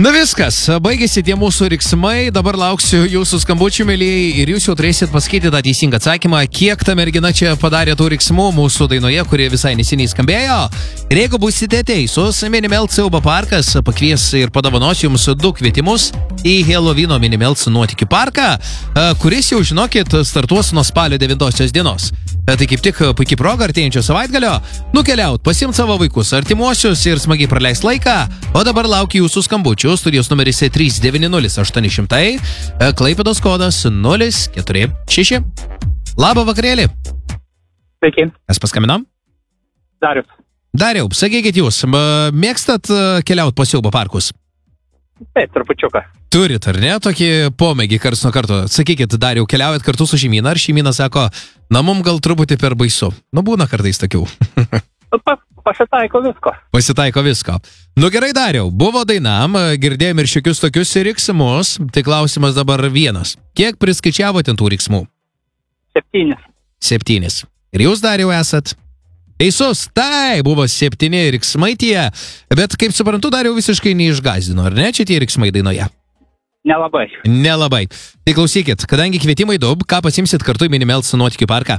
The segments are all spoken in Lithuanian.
Na viskas, baigėsi tie mūsų riksmai, dabar lauksiu jūsų skambučių, mėlyjei, ir jūs jau turėsit pasakyti tą teisingą atsakymą, kiek ta mergina čia padarė tų riksmų mūsų dainoje, kurie visai neseniai skambėjo. Ir jeigu busite teisūs, Minimelts siaubo parkas pakvies ir padovanos jums 2 kvietimus į Helovyno Minimelts nuotykių parką, kuris jau, žinokit, startuos nuo spalio 9 dienos. Tai kaip tik puikiai proga artėjančio savaitgalio nukeliaut, pasiimt savo vaikus, artimuosius ir smagiai praleist laiką, o dabar laukiu jūsų skambučių. Studijos numeris 390 800, Klaipėdos kodas 046. Labą vakarėlį. Sveiki. Kas paskambino? Darius. Dariau, sakykit jūs, mėgstat keliaut po siaubo parkus? Taip, trupučiuką. Turit, ar ne, tokį pomėgį karts nuo karto? Sakykit, Dariau, keliaujat kartu su šeimyna, ar šeimyna sako, na, mum gal truputį per baisu. Nu, būna kartais tokių. Pasitaiko visko. Pasitaiko visko. Nu gerai, Dariau, buvo dainam, girdėjom ir šiokius tokius riksmus, tai klausimas dabar vienas. Kiek priskaičiavote tų riksmų? 7. 7. Ir jūs, Dariau, esat? Teisus, tai buvo 7 riksmai tie, bet kaip suprantu, Dariau visiškai neišgazdino, ar ne, čia tie riksmai dainoje? Nelabai. Nelabai. Tai klausykit, kadangi kvietimai daug, ką pasimsit kartu į Minimelts nuotykių parką?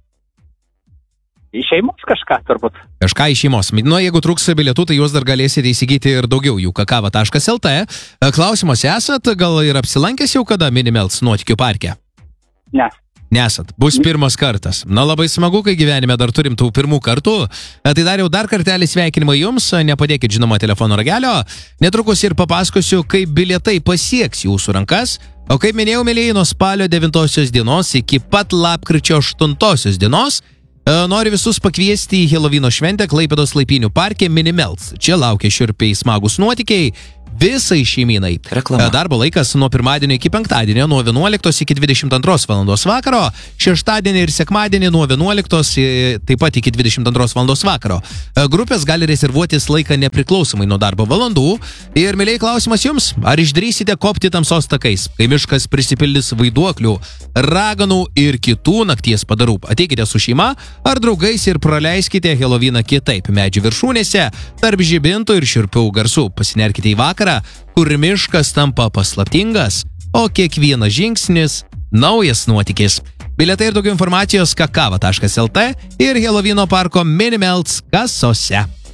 Į šeimos kažką turbūt. Kažką iš šeimos. Nu, jeigu trūks bilietų, tai jūs dar galėsite įsigyti ir daugiau jų kakava.lt. Klausimas esat, gal ir apsilankęs jau kada Minimelts nuotykių parke? Ne. Nesat. Bus pirmas kartas. Na, labai smagu, kai gyvenime dar turim tų pirmų kartų. Tai Dariau, dar kartelį sveikinimai jums. Nepadėkit, žinoma, telefono ragelio. Netrukus ir papasakosiu, kaip bilietai pasieks jūsų rankas. O kaip minėjau, mėlyjei, nuo spalio 9 dienos iki pat lapkričio 8 dienos noriu visus pakviesti į Helovyno šventę Klaipėdos Laipynių parke Minimelts. Čia laukia šiurpiai smagus nuotykiai visai šeimynai. Reklama. Darbo laikas nuo pirmadienio iki penktadienio nuo 11 iki 22 valandos vakaro, šeštadienį ir sekmadienį nuo 11 taip pat iki 22 valandos vakaro. Grupės gali rezervuotis laiką nepriklausomai nuo darbo valandų. Ir, mėlyjei, klausimas jums, ar išdrįsite kopti tamsos takais, kai miškas prisipildys vaiduoklių, raganų ir kitų nakties padarų? Ateikite su šeima ar draugais ir praleiskite Helovyną kitaip, medžių viršūnėse, tarp žibintų ir šiurpių garsų. Pasinerkite į vakarą, kur miškas tampa paslaptingas, o kiekvienas žingsnis naujas nuotykis. Bilietai ir daugiau informacijos kakava.lt ir Helovyno parko Minimelts kasose.